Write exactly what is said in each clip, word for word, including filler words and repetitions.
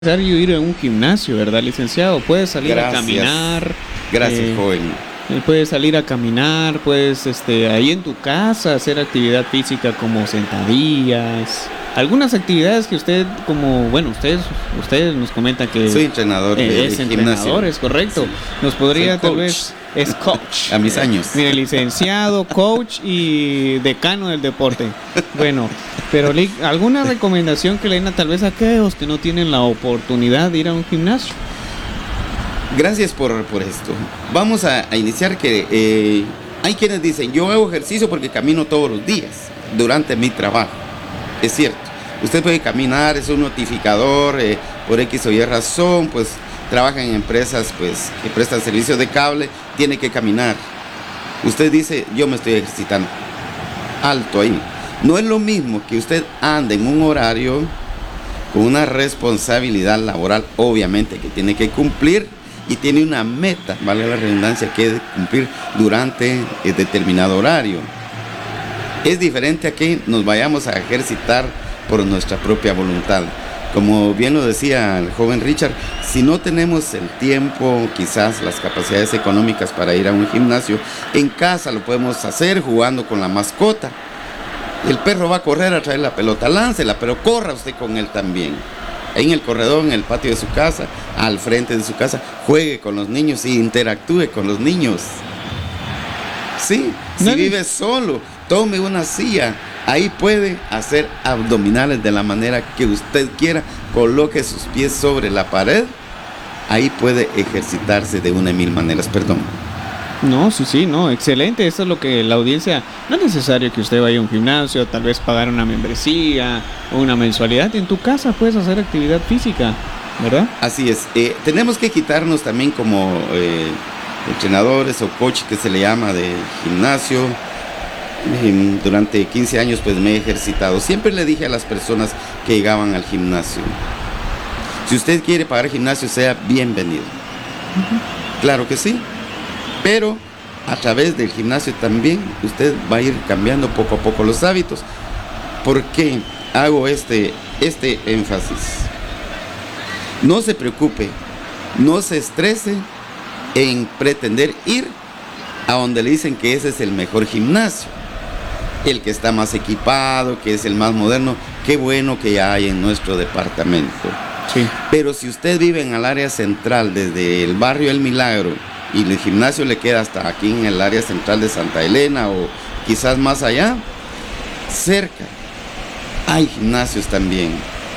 necesario ir a un gimnasio, ¿verdad, licenciado? Puedes salir Gracias. a caminar. Gracias, eh, joven. Puedes salir a caminar, puedes este, ahí en tu casa hacer actividad física como sentadillas. Algunas actividades que usted, como, bueno, ustedes ustedes nos comentan que Soy entrenador eh, de, es de entrenador, gimnasio. es correcto. Sí. Nos podría Soy tal coach. vez, es coach. A mis años. Mire, licenciado, coach y decano del deporte. Bueno, pero li- alguna recomendación que le den a tal vez a aquellos que no tienen la oportunidad de ir a un gimnasio. Gracias por, por esto. Vamos a, a iniciar que eh, hay quienes dicen, yo hago ejercicio porque camino todos los días durante mi trabajo. Es cierto, usted puede caminar, es un notificador, eh, por X o Y razón, pues trabaja en empresas pues, que prestan servicios de cable, tiene que caminar. Usted dice, yo me estoy ejercitando. Alto ahí. No es lo mismo que usted ande en un horario con una responsabilidad laboral, obviamente, que tiene que cumplir y tiene una meta, vale la redundancia, que cumplir durante el determinado horario. Es diferente a que nos vayamos a ejercitar por nuestra propia voluntad. Como bien lo decía el joven Richard, si no tenemos el tiempo, quizás las capacidades económicas para ir a un gimnasio, en casa lo podemos hacer jugando con la mascota. El perro va a correr a traer la pelota, láncela, pero corra usted con él también. Ahí en el corredor, en el patio de su casa, al frente de su casa, juegue con los niños y interactúe con los niños. Sí, si No, vive solo, tome una silla, ahí puede hacer abdominales de la manera que usted quiera, coloque sus pies sobre la pared, ahí puede ejercitarse de una y mil maneras, perdón. No, sí, sí, no, excelente. Eso es lo que la audiencia, no es necesario que usted vaya a un gimnasio, tal vez pagar una membresía o una mensualidad. En tu casa puedes hacer actividad física, ¿verdad? Así es. Eh, tenemos que quitarnos también como eh, entrenadores o coach que se le llama de gimnasio. Eh, durante quince años pues me he ejercitado. Siempre le dije a las personas que llegaban al gimnasio, si usted quiere pagar gimnasio, sea bienvenido. Uh-huh. Claro que sí. Pero a través del gimnasio también usted va a ir cambiando poco a poco los hábitos. ¿Por qué hago este, este énfasis? No se preocupe, no se estrese en pretender ir a donde le dicen que ese es el mejor gimnasio, el que está más equipado, que es el más moderno. Qué bueno que ya hay en nuestro departamento. Sí. Pero si usted vive en el área central, desde el barrio El Milagro, y el gimnasio le queda hasta aquí en el área central de Santa Elena o quizás más allá, cerca hay gimnasios también.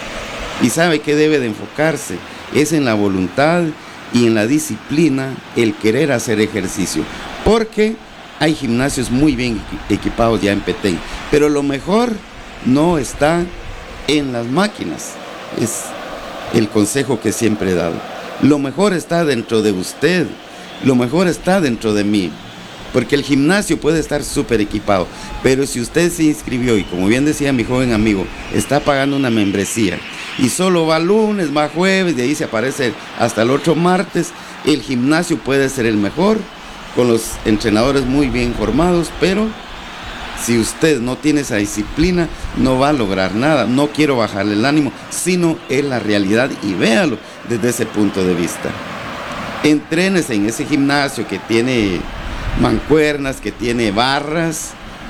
Y sabe que debe de enfocarse, es en la voluntad y en la disciplina, el querer hacer ejercicio, porque hay gimnasios muy bien equipados ya en Petén, pero lo mejor no está en las máquinas, es el consejo que siempre he dado. Lo mejor está dentro de usted. Lo mejor está dentro de mí, porque el gimnasio puede estar súper equipado, pero si usted se inscribió y, como bien decía mi joven amigo, está pagando una membresía y solo va lunes, va jueves, de ahí se aparece hasta el otro martes, el gimnasio puede ser el mejor, con los entrenadores muy bien formados, pero si usted no tiene esa disciplina, no va a lograr nada. No quiero bajarle el ánimo, sino es la realidad y véalo desde ese punto de vista. Entrénese en ese gimnasio que tiene mancuernas, que tiene barras,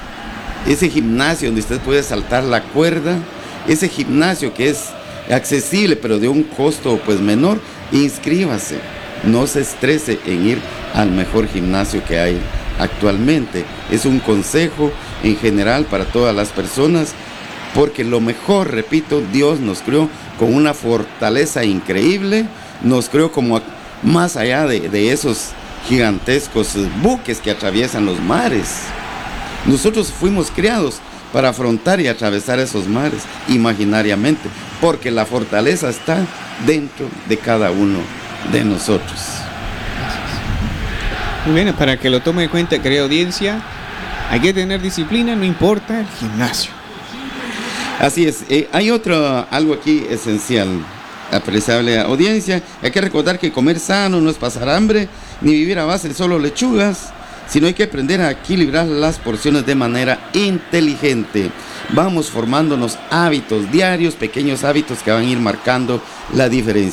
ese gimnasio donde usted puede saltar la cuerda, ese gimnasio que es accesible pero de un costo pues menor, inscríbase, no se estrese en ir al mejor gimnasio que hay actualmente. Es un consejo en general para todas las personas, porque lo mejor, repito, Dios nos creó con una fortaleza increíble, nos creó como más allá de, de esos gigantescos buques que atraviesan los mares. Nosotros fuimos creados para afrontar y atravesar esos mares imaginariamente, porque la fortaleza está dentro de cada uno de nosotros. Muy bien, para que lo tome en cuenta, querida audiencia, hay que tener disciplina, no importa el gimnasio. Así es. Eh, hay otro, algo aquí esencial. Apreciable audiencia, hay que recordar que comer sano no es pasar hambre, ni vivir a base de solo lechugas, sino hay que aprender a equilibrar las porciones de manera inteligente. vamos formándonos hábitos diarios, pequeños hábitos que van a ir marcando la diferencia.